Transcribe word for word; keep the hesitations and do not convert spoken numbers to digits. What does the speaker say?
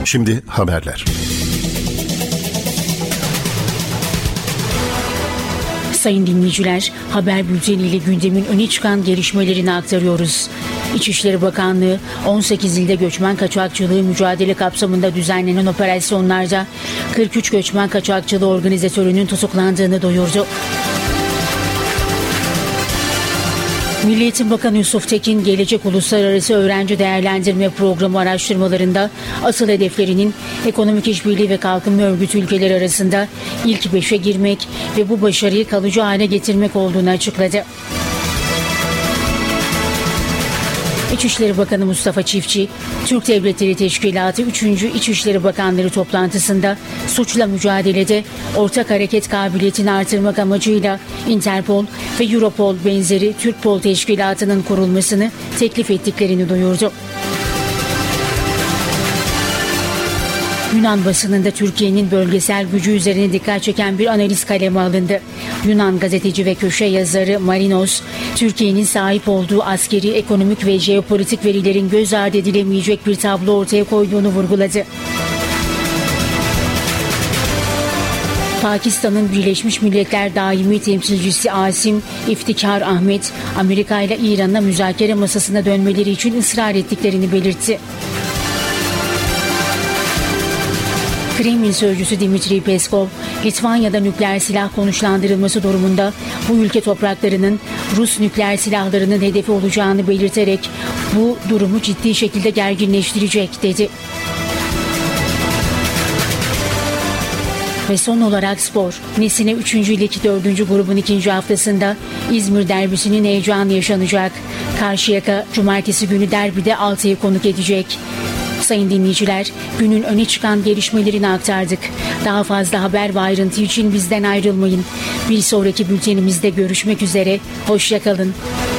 Şimdi haberler. Sayın dinleyiciler, haber bülteniyle gündemin öne çıkan gelişmelerini aktarıyoruz. İçişleri Bakanlığı on sekiz ilde göçmen kaçakçılığı mücadele kapsamında düzenlenen operasyonlarda kırk üç göçmen kaçakçılığı organizatörünün tutuklandığını duyurdu. Milli Eğitim Bakanı Yusuf Tekin, Gelecek Uluslararası Öğrenci Değerlendirme Programı araştırmalarında asıl hedeflerinin Ekonomik İşbirliği ve Kalkınma Örgütü ülkeleri arasında ilk beşe girmek ve bu başarıyı kalıcı hale getirmek olduğunu açıkladı. İçişleri Bakanı Mustafa Çiftçi, Türk Devletleri Teşkilatı üçüncü İçişleri Bakanları toplantısında suçla mücadelede ortak hareket kabiliyetini artırmak amacıyla Interpol ve Europol benzeri Türkpol Teşkilatı'nın kurulmasını teklif ettiklerini duyurdu. Yunan basınında Türkiye'nin bölgesel gücü üzerine dikkat çeken bir analiz kaleme alındı. Yunan gazeteci ve köşe yazarı Marinos, Türkiye'nin sahip olduğu askeri, ekonomik ve jeopolitik verilerin göz ardı edilemeyecek bir tablo ortaya koyduğunu vurguladı. Pakistan'ın Birleşmiş Milletler Daimi Temsilcisi Asim İftikar Ahmet, Amerika ile İran'la müzakere masasına dönmeleri için ısrar ettiklerini belirtti. Kremlin sözcüsü Dmitri Peskov, Litvanya'da nükleer silah konuşlandırılması durumunda bu ülke topraklarının Rus nükleer silahlarının hedefi olacağını belirterek bu durumu ciddi şekilde gerginleştirecek dedi. Ve son olarak spor. Nesine üçüncü lig dördüncü grubun ikinci haftasında İzmir derbisinin heyecanı yaşanacak. Karşıyaka cumartesi günü derbide Altay'ı konuk edecek. Sayın dinleyiciler, günün öne çıkan gelişmelerini aktardık. Daha fazla haber ve ayrıntı için bizden ayrılmayın. Bir sonraki bültenimizde görüşmek üzere. Hoşça kalın.